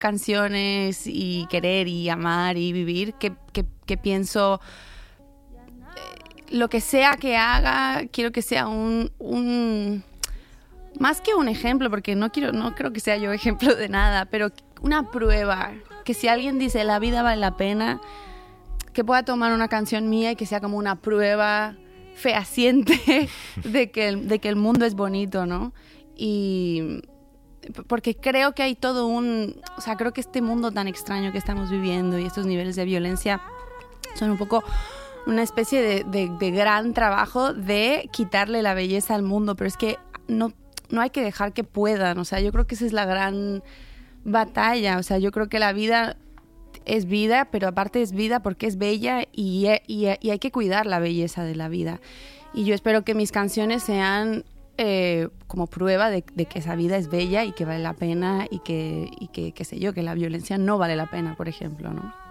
canciones y querer y amar y vivir que pienso lo que sea que haga, quiero que sea un más que un ejemplo, porque no creo que sea yo ejemplo de nada, pero una prueba, que si alguien dice la vida vale la pena, que pueda tomar una canción mía y que sea como una prueba fehaciente de que el mundo es bonito, ¿no? Y porque creo que hay todo o sea, creo que este mundo tan extraño que estamos viviendo y estos niveles de violencia son un poco una especie de gran trabajo de quitarle la belleza al mundo, pero es que no hay que dejar que puedan, o sea, yo creo que esa es la gran batalla, o sea, yo creo que la vida es vida, pero aparte es vida porque es bella y hay que cuidar la belleza de la vida. Y yo espero que mis canciones sean como prueba de que esa vida es bella y que vale la pena y que qué sé yo, que la violencia no vale la pena, por ejemplo, ¿no?